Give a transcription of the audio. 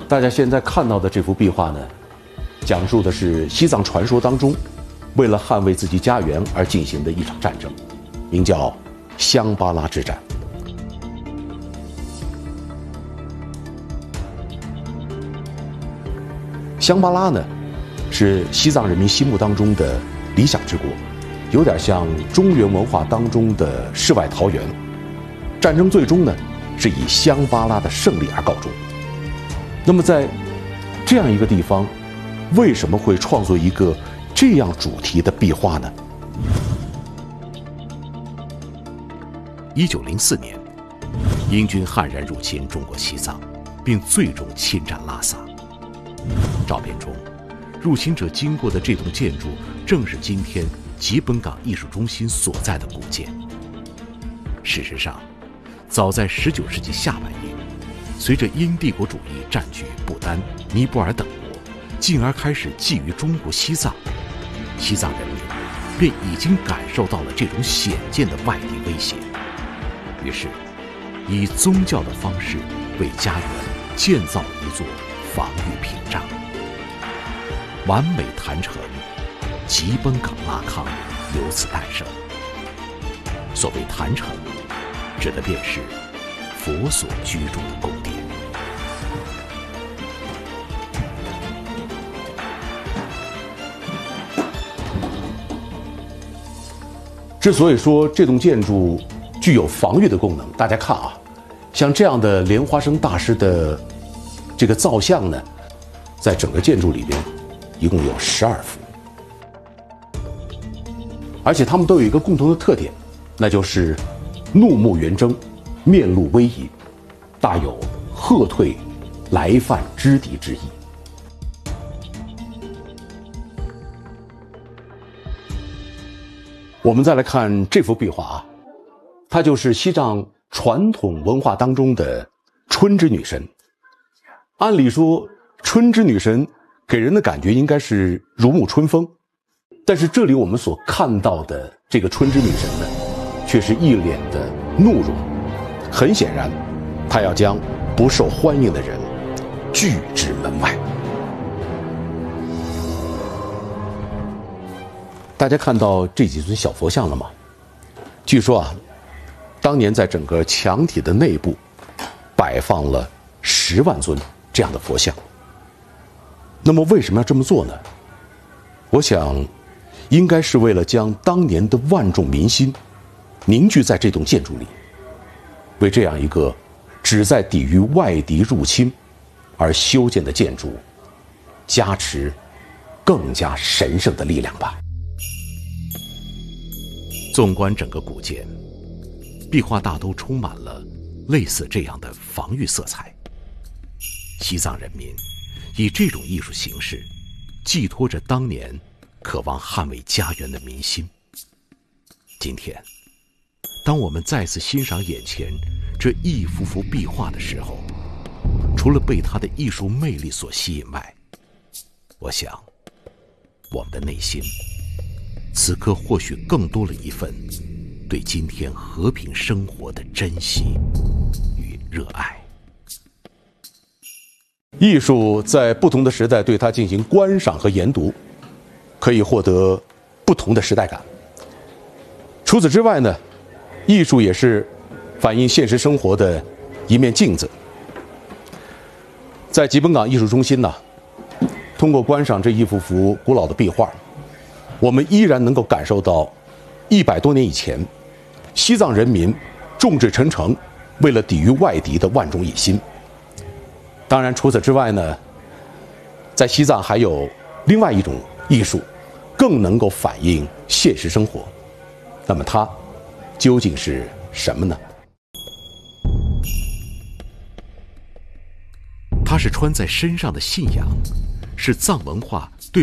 大家现在看到的这幅壁画呢，讲述的是西藏传说当中，为了捍卫自己家园而进行的一场战争，名叫香巴拉之战。香巴拉呢，是西藏人民心目当中的理想之国，有点像中原文化当中的世外桃源。战争最终呢，是以香巴拉的胜利而告终。那么在这样一个地方，为什么会创作一个这样主题的壁画呢 ？1904年，英军悍然入侵中国西藏，并最终侵占拉萨。照片中，入侵者经过的这栋建筑，正是今天吉本港艺术中心所在的古建。事实上，早在19世纪下半叶，随着英帝国主义占据不丹、尼泊尔等国，进而开始觊觎中国西藏，西藏人民便已经感受到了这种显见的外敌威胁。于是，以宗教的方式为家园建造了一座防御屏障。完美坛城，吉本港拉康由此诞生。所谓坛城，指的便是佛所居住的宫殿。 之所以说这栋建筑具有防御的功能，大家看啊，像这样的莲花生大师的这个造像呢，在整个建筑里边一共有12幅，而且他们都有一个共同的特点，那就是怒目圆睁，面露威仪，大有喝退来犯之敌之意。我们再来看这幅壁画啊，它就是西藏传统文化当中的春之女神。按理说，春之女神给人的感觉应该是如沐春风，但是这里我们所看到的这个春之女神呢，却是一脸的怒容。很显然，她要将不受欢迎的人拒之门外。大家看到这几尊小佛像了吗？据说啊，当年在整个墙体的内部摆放了10万尊这样的佛像。那么为什么要这么做呢？我想，应该是为了将当年的万众民心凝聚在这栋建筑里，为这样一个旨在抵御外敌入侵而修建的建筑加持更加神圣的力量吧。 纵观整个古建，壁画大都充满了类似这样的防御色彩。西藏人民以这种艺术形式寄托着当年渴望捍卫家园的民心。今天，当我们再次欣赏眼前这一幅幅壁画的时候，除了被它的艺术魅力所吸引外，我想，我们的内心此刻或许更多了一份对今天和平生活的珍惜与热爱。 艺术在不同的时代对它进行观赏和研读，可以获得不同的时代感。除此之外呢，艺术也是反映现实生活的一面镜子。在吉本港艺术中心呢，通过观赏这一幅幅古老的壁画，我们依然能够感受到100多年以前西藏人民众志成城，为了抵御外敌的万众一心。当然，除此之外呢，在西藏还有另外一种艺术，更能够反映现实生活。那么它究竟是什么呢？ 它是穿在身上的信仰，是藏文化对